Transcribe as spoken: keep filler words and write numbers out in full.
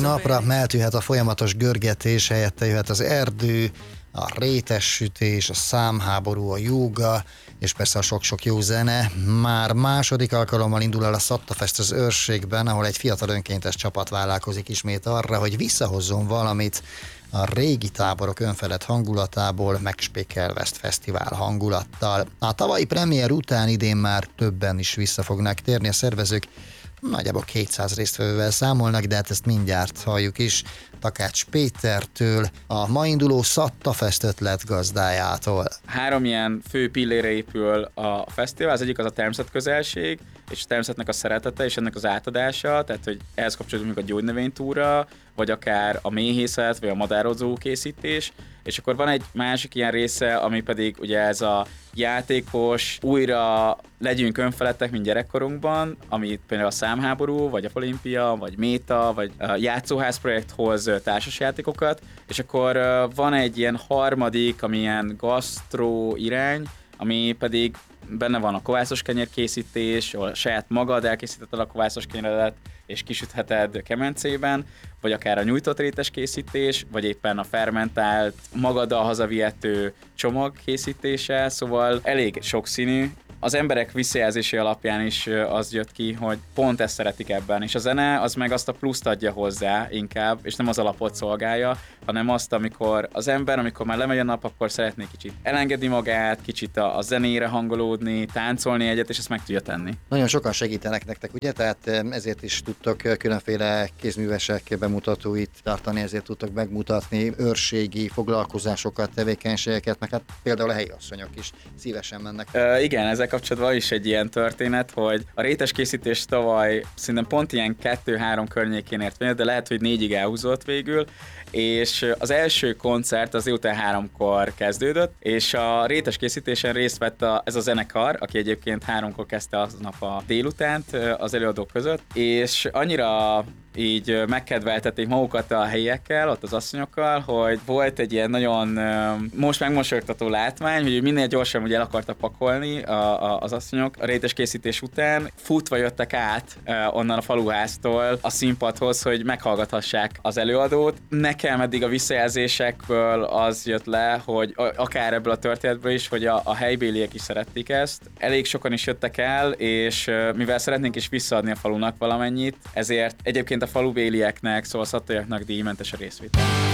napra eltűnhet a folyamatos görgetés, helyette jöhet az erdő, a rétessütés, a számháború, a jóga, és persze a sok-sok jó zene. Már második alkalommal indul el a Szatta-fest az Őrségben, ahol egy fiatal önkéntes csapat vállalkozik ismét arra, hogy visszahozzon valamit a régi táborok önfelett hangulatából, megspékelve ezt fesztivál hangulattal. A tavalyi premier után idén már többen is vissza fognak térni a szervezők, nagyjából kétszáz résztvevővel számolnak, de hát ezt mindjárt halljuk is Takács Pétertől, a ma induló Szatta-fest ötlet gazdájától. Három ilyen fő pillére épül a fesztivál, az egyik az a természetközelség, és a természetnek a szeretete és ennek az átadása, tehát hogy ehhez kapcsolódik a gyógynövénytúra, vagy akár a méhészet, vagy a madározó készítés, és akkor van egy másik ilyen része, ami pedig ugye ez a játékos, újra legyünk önfeledtek, mint gyerekkorunkban, amit például a számháború, vagy a olimpia, vagy méta, vagy a játszóház projekt hoz társasjátékokat, és akkor van egy ilyen harmadik, ami ilyen gasztró irány, ami pedig benne van a kovászos kenyér készítés, ahol saját magad elkészítetted a kovászos kenyeredet, és kisütheted kemencében, vagy akár a nyújtott rétes készítés, vagy éppen a fermentált, magaddal hazavihető csomag készítése, szóval elég sokszínű. Az emberek visszajelzési alapján is az jött ki, hogy pont ezt szeretik ebben, és a zene az meg azt a pluszt adja hozzá inkább, és nem az alapot szolgálja, hanem azt, amikor az ember, amikor már lemegy a nap, akkor szeretné kicsit elengedni magát, kicsit a, a zenére hangolódni, táncolni egyet, és ezt meg tudja tenni. Nagyon sokan segítenek nektek, ugye? Tehát ezért is tudtok különféle kézművesek bemutatóit tartani, ezért tudtok megmutatni őrségi foglalkozásokat, tevékenységeket, meg hát például a helyi asszonyok is szívesen mennek. Uh, igen, ezzel kapcsolatban is egy ilyen történet, hogy a rétes készítés tavaly szerintem pont ilyen kettő-három környékén ért véget, de lehet, hogy négyig elhúzott végül, és az első koncert az délután háromkor kezdődött, és a rétes készítésen részt vett a, ez a zenekar, aki egyébként háromkor kezdte aznap a délutánt az előadók között, és annyira így megkedveltették magukat a helyiekkel, ott az asszonyokkal, hogy volt egy ilyen nagyon most megmosolyogtató látvány, hogy minél gyorsan ugye el akartak pakolni a, a, az asszonyok. A rétes készítés után futva jöttek át onnan a faluháztól a színpadhoz, hogy meghallgathassák az előadót. Nekem eddig a visszajelzésekből az jött le, hogy akár ebből a történetből is, hogy a, a helybéliek is szerették ezt. Elég sokan is jöttek el, és mivel szeretnénk is visszaadni a falunak valamennyit, ezért egyébként a falubélieknek, szóval szattaiaknak díjmentes a részvétel.